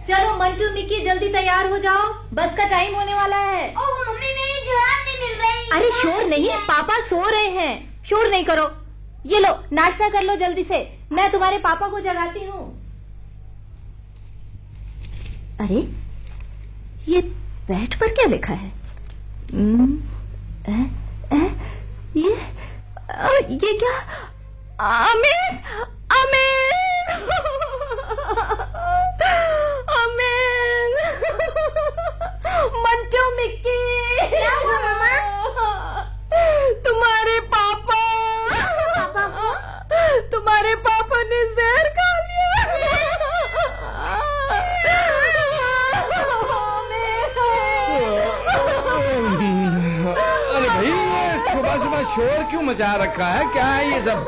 चलो मंटू मिक्की जल्दी तैयार हो जाओ, बस का टाइम होने वाला है। ओह मम्मी मेरी जुराब नहीं मिल रही। अरे शोर नहीं, पापा सो रहे हैं, शोर नहीं करो। ये लो नाश्ता कर लो जल्दी से, मैं तुम्हारे पापा को जगाती हूँ। अरे ये बैट पर क्या लिखा है? ये क्या? आमीन आमीन आमीन। मंटू मिक्की, क्या हुआ मामा? तुम्हारे पापा तुम्हारे पापा ने जहर खा लिया। अरे भाई सुबह सुबह शोर क्यों मचा रखा है? क्या है ये सब?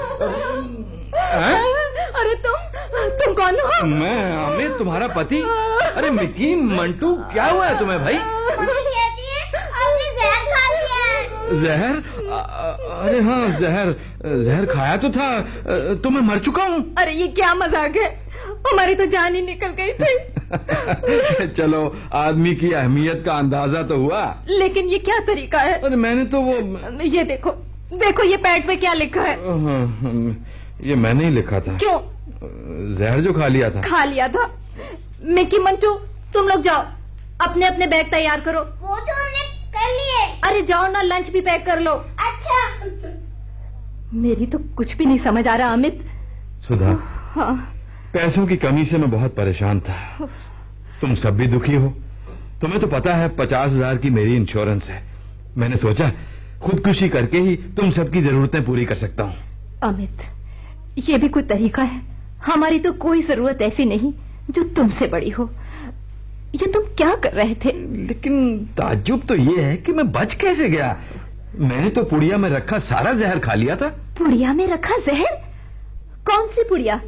अरे तुम कौन हो? मैं अमित, तुम्हारा पति। अरे मिक्की मंटू क्या हुआ है तुम्हें भाई? मम्मी कहती है आपने जहर खा लिया है। जहर? अरे हाँ जहर खाया तो था, तो मैं मर चुका हूँ। अरे ये क्या मजाक है, हमारी तो जान ही निकल गई थी। चलो आदमी की अहमियत का अंदाजा तो हुआ। लेकिन ये क्या तरीका है? अरे मैंने तो वो ये देखो ये पैड पे क्या लिखा है? ये मैंने ही लिखा था। क्यों? जहर जो खा लिया था। खा लिया था? मिक्की मंटू तुम लोग जाओ, अपने अपने बैग तैयार करो। वो तो हमने कर लिए। अरे जाओ ना, लंच भी पैक कर लो। अच्छा। मेरी तो कुछ भी नहीं समझ आ रहा अमित। सुधा, हाँ। पैसों की कमी से मैं बहुत परेशान था। तुम सब भी दुखी हो। तुम्हें तो पता है 50,000 की मेरी इंश्योरेंस है। मैंने सोचा खुदकुशी करके ही तुम सबकी जरूरतें पूरी कर सकता हूँ। अमित ये भी कोई तरीका है? हमारी तो कोई जरूरत ऐसी नहीं जो तुमसे बड़ी हो। ये तुम क्या कर रहे थे? लेकिन ताज्जुब तो ये है कि मैं बच कैसे गया। मैंने तो पुड़िया में रखा सारा जहर खा लिया था। पुड़िया में रखा जहर? कौन सी पुड़िया?